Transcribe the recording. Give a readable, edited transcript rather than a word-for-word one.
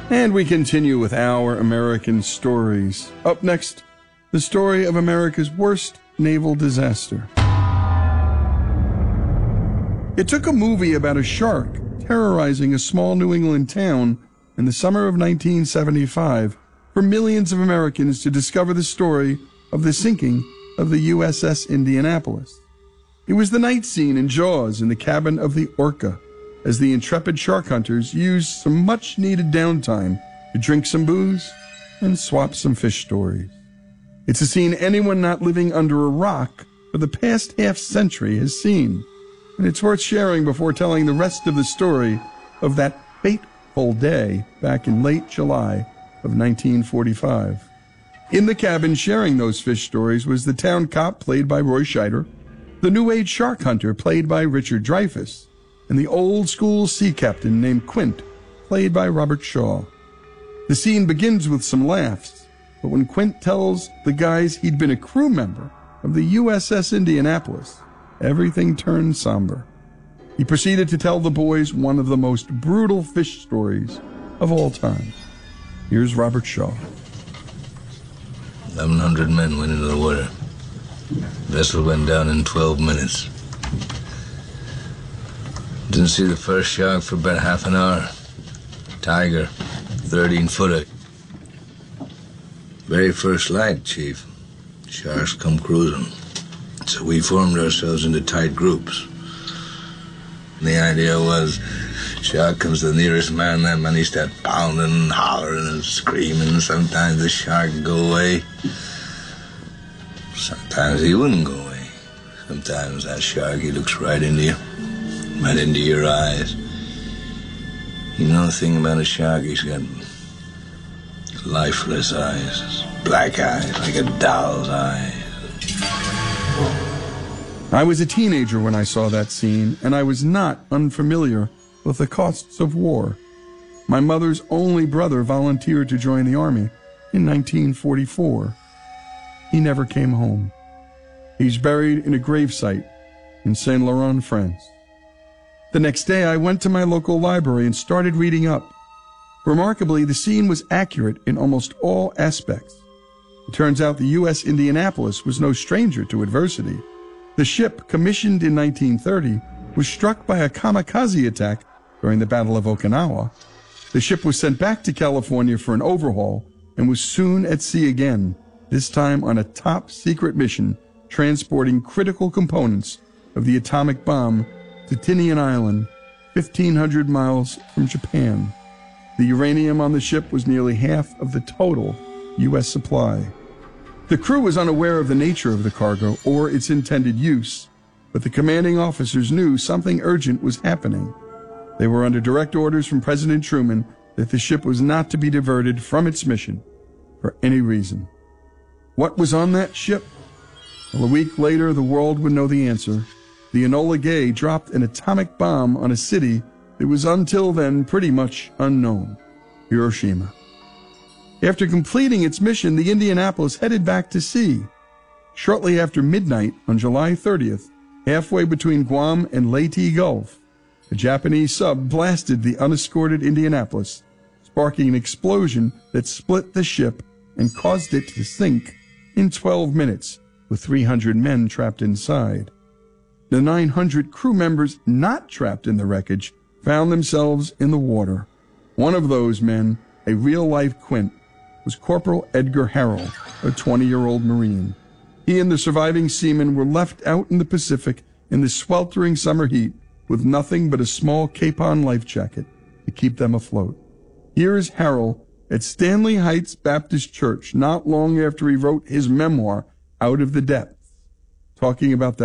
And we continue with our American stories. Up next, the story of America's worst naval disaster. It took a movie about a shark terrorizing a small New England town in the summer of 1975 for millions of Americans to discover the story of the sinking of the USS Indianapolis. It was the night scene in Jaws in the cabin of the Orca, as the intrepid shark hunters used some much-needed downtime to drink some booze and swap some fish stories. It's a scene anyone not living under a rock for the past half-century has seen, and it's worth sharing before telling the rest of the story of that fateful day back in late July of 1945. In the cabin sharing those fish stories was the town cop played by Roy Scheider, the New Age shark hunter played by Richard Dreyfuss, and the old-school sea captain named Quint, played by Robert Shaw. The scene begins with some laughs, but when Quint tells the guys he'd been a crew member of the USS Indianapolis, everything turned somber. He proceeded to tell the boys one of the most brutal fish stories of all time. Here's Robert Shaw. 1,100 men went into the water. Vessel went down in 12 minutes. Didn't see the first shark for about half an hour. Tiger, 13-footer. Very first light, Chief. Sharks come cruising. So we formed ourselves into tight groups. And the idea was, shark comes to the nearest man, that man he starts pounding and hollering and screaming. Sometimes the shark would go away. Sometimes he wouldn't go away. Sometimes that shark, he looks right into you. Right into your eyes. You know the thing about a shark? He's got lifeless eyes. Black eyes, like a doll's eyes. I was a teenager when I saw that scene, and I was not unfamiliar with the costs of war. My mother's only brother volunteered to join the Army in 1944. He never came home. He's buried in a gravesite in Saint Laurent, France. The next day, I went to my local library and started reading up. Remarkably, the scene was accurate in almost all aspects. It turns out the U.S. Indianapolis was no stranger to adversity. The ship, commissioned in 1930, was struck by a kamikaze attack during the Battle of Okinawa. The ship was sent back to California for an overhaul and was soon at sea again, this time on a top-secret mission transporting critical components of the atomic bomb to Tinian Island, 1,500 miles from Japan. The uranium on the ship was nearly half of the total U.S. supply. The crew was unaware of the nature of the cargo or its intended use, but the commanding officers knew something urgent was happening. They were under direct orders from President Truman that the ship was not to be diverted from its mission for any reason. What was on that ship? Well, a week later, the world would know the answer. The Enola Gay dropped an atomic bomb on a city that was until then pretty much unknown, Hiroshima. After completing its mission, the Indianapolis headed back to sea. Shortly after midnight on July 30th, halfway between Guam and Leyte Gulf, a Japanese sub blasted the unescorted Indianapolis, sparking an explosion that split the ship and caused it to sink in 12 minutes, with 300 men trapped inside. The 900 crew members not trapped in the wreckage found themselves in the water. One of those men, a real-life Quint, was Corporal Edgar Harrell, a 20-year-old Marine. He and the surviving seamen were left out in the Pacific in the sweltering summer heat with nothing but a small Capon life jacket to keep them afloat. Here is Harrell at Stanley Heights Baptist Church not long after he wrote his memoir, Out of the Depths, talking about that